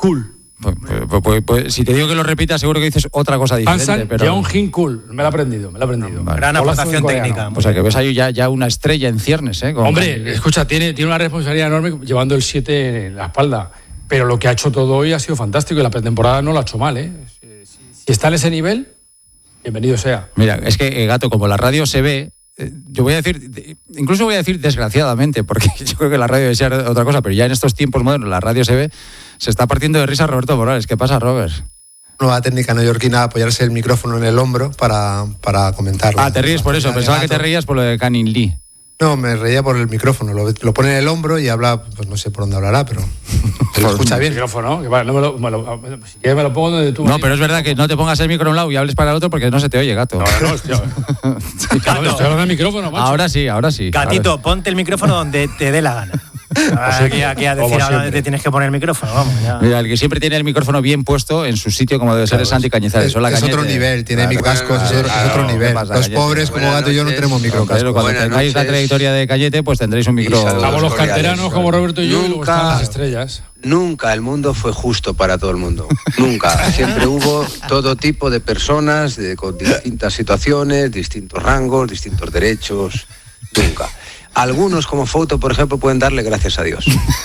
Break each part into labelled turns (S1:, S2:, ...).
S1: Kul.
S2: Pues si te digo que lo repitas, seguro que dices otra cosa diferente.
S1: Hansan Jeong-Hin Kul. Me lo he aprendido.
S3: Vale. Gran aportación técnica.
S2: O sea, que ves ahí ya una estrella en ciernes, ¿eh?
S1: Hombre, escucha, tiene una responsabilidad enorme llevando el 7 en la espalda. Pero lo que ha hecho todo hoy ha sido fantástico y la pretemporada no lo ha hecho mal, ¿eh? Si está en ese nivel, bienvenido sea.
S2: Mira, es que, Gato, como la radio se ve, yo voy a decir, incluso voy a decir desgraciadamente, porque yo creo que la radio debe ser otra cosa, pero ya en estos tiempos modernos la radio se ve, se está partiendo de risa Roberto Morales. ¿Qué pasa, Robert?
S4: Nueva técnica neoyorquina, apoyarse el micrófono en el hombro para comentarlo.
S2: Ah, te ríes por eso, pensaba que te reías por lo de Canning Lee.
S4: No, me reía por el micrófono, lo pone en el hombro y habla, pues no sé por dónde hablará, pero se lo escucha bien.
S1: El micrófono, que vale, si quieres me lo pongo donde tú.
S2: No, pero es verdad que no te pongas el micro a un lado y hables para el otro porque no se te oye, Gato.
S1: No, hostia. Estoy hablando del micrófono, macho.
S2: Ahora sí.
S3: Gatito, ponte el micrófono donde te dé la gana. Aquí a decir ahora dónde te tienes que poner el micrófono, vamos. Ya.
S2: Mira, el que siempre tiene el micrófono bien puesto en su sitio, como debe ser, es Santi Cañizares.
S4: Es otro nivel, tiene microcascos, es otro nivel. Los pobres como Gato y yo no tenemos microcascos.
S2: Cuando tengáis la trayectoria de Cañete, pues tendréis un micro.
S1: Estamos los canteranos como Roberto y yo y luego están las estrellas.
S5: Nunca el mundo fue justo para todo el mundo. Nunca. Siempre hubo todo tipo de personas con distintas situaciones, distintos rangos, distintos derechos. Nunca. Algunos, como Fouto, por ejemplo, pueden darle gracias a Dios.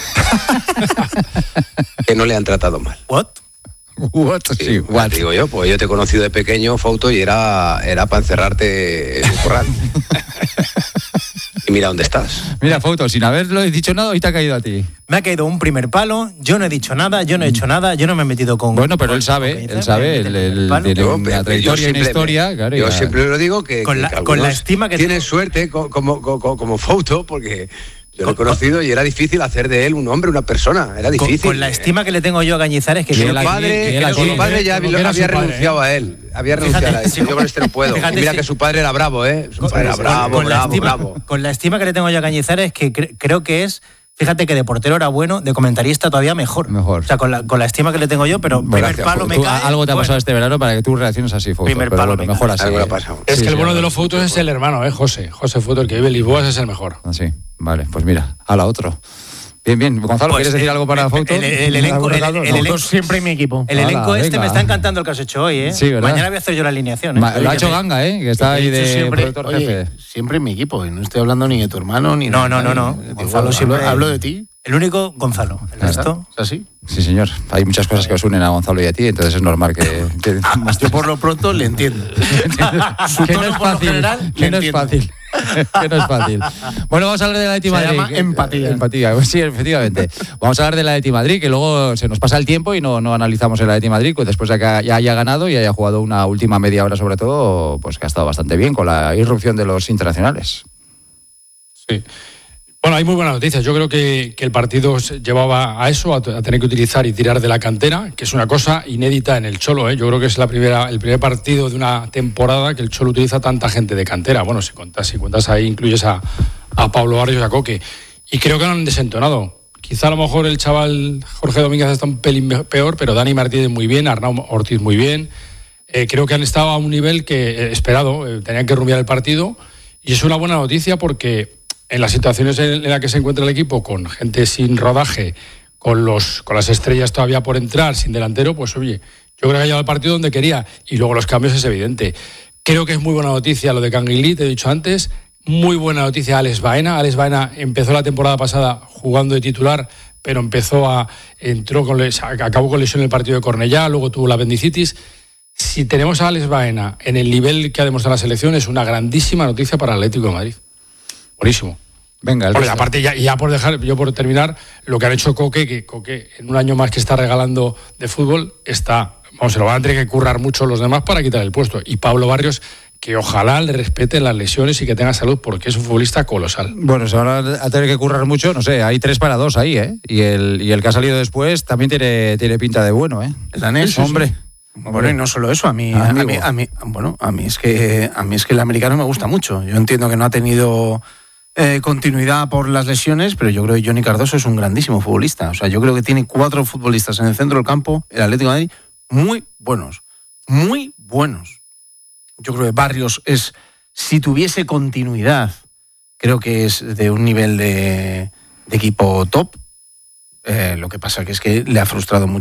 S5: Que no le han tratado mal.
S2: ¿What? Sí, what?
S5: Digo yo, pues yo te he conocido de pequeño, Fouto, y era para encerrarte en un corral. Y mira dónde estás.
S2: Mira, Fouto, sin haberlo dicho nada, hoy te ha caído a ti.
S3: Me ha caído un primer palo, yo no he dicho nada, yo no he hecho nada, yo no me he metido con...
S2: Bueno, pero él sabe, tiene una trayectoria y una historia. Claro,
S5: yo siempre lo digo que
S3: con la estima que
S5: tienes suerte como Fouto, porque yo lo he conocido y era difícil hacer de él un hombre, una persona, era difícil.
S3: Con la estima que le tengo yo a Cañizares, que
S5: su padre ya había renunciado a él. Había renunciado a él. Yo con este no puedo. Y mira que su padre era bravo, ¿eh? Su padre era bravo.
S3: Con la estima que le tengo yo a Cañizares, que creo que es... Fíjate que de portero era bueno, de comentarista todavía mejor. O sea, con la estima que le tengo yo, pero primer palo me cae...
S2: Algo te ha pasado este verano para que tú reacciones así, Fouto.
S3: Primer palo me
S2: mejor así.
S1: Es que el bueno de los Foutos es el hermano, José Fouto, el que vive en Lisboa, es el mejor.
S2: Así, vale, pues mira, a la otro. Bien. Gonzalo, ¿quieres decir algo para Fouto?
S3: El elenco
S6: siempre en mi equipo.
S3: El elenco me está encantando el que has hecho hoy, ¿eh?
S2: Sí, ¿verdad?
S3: Mañana voy a hacer yo la alineación, ¿eh?
S2: Lo ha hecho Ganga, ¿eh? Que está ahí de productor jefe.
S6: Siempre en mi equipo, y no estoy hablando ni de tu hermano, ni
S3: No.
S6: Gonzalo, siempre hablo de ti.
S3: El único, Gonzalo. ¿El resto?
S6: ¿Es así?
S2: Sí, señor. Hay muchas cosas que os unen a Gonzalo y a ti, entonces es normal que
S6: yo por lo pronto le entiendo.
S2: Que no es fácil. Que no es fácil. Bueno, vamos a hablar de la Athletic Madrid.
S6: Se llama empatía.
S2: Sí, efectivamente. Vamos a hablar de la Athletic Madrid, que luego se nos pasa el tiempo y no analizamos el Athletic Madrid, pues después de que ya haya ganado y haya jugado una última media hora, sobre todo, pues que ha estado bastante bien con la irrupción de los internacionales.
S1: Sí. Bueno, hay muy buenas noticias. Yo creo que el partido llevaba a eso, a tener que utilizar y tirar de la cantera, que es una cosa inédita en el Cholo, ¿eh? Yo creo que es el primer partido de una temporada que el Cholo utiliza tanta gente de cantera. Bueno, si cuentas ahí, incluyes a Pablo Barrios y a Coque. Y creo que no han desentonado. Quizá a lo mejor el chaval Jorge Domínguez está un pelín peor, pero Dani Martínez muy bien, Arnau Ortiz muy bien. Creo que han estado a un nivel que esperado, tenían que rumbear el partido. Y es una buena noticia porque... En las situaciones en las que se encuentra el equipo, con gente sin rodaje, con las estrellas todavía por entrar, sin delantero, pues oye, yo creo que ha llegado al partido donde quería. Y luego los cambios es evidente. Creo que es muy buena noticia lo de Canning Lee, te he dicho antes. Muy buena noticia Alex Baena. Alex Baena empezó la temporada pasada jugando de titular, pero acabó con lesión en el partido de Cornellá, luego tuvo la apendicitis. Si tenemos a Alex Baena en el nivel que ha demostrado la selección, es una grandísima noticia para el Atlético de Madrid. Buenísimo.
S2: Venga,
S1: aparte, ya por terminar, lo que han hecho que Coque, en un año más que está regalando de fútbol, se lo van a tener que currar mucho los demás para quitar el puesto. Y Pablo Barrios, que ojalá le respeten las lesiones y que tenga salud, porque es un futbolista colosal.
S2: Bueno, se van a tener que currar mucho, no sé, hay 3 para 2 ahí, ¿eh? Y el que ha salido después también tiene pinta de bueno, ¿eh?
S6: El danés, hombre. Sí. Bueno, y no solo eso, a mí es que el americano me gusta mucho. Yo entiendo que no ha tenido continuidad por las lesiones, pero yo creo que Johnny Cardoso es un grandísimo futbolista. O sea, yo creo que tiene 4 futbolistas en el centro del campo, el Atlético de Madrid, muy buenos. Yo creo que Barrios si tuviese continuidad, creo que es de un nivel de equipo top. Lo que pasa que es que le ha frustrado mucho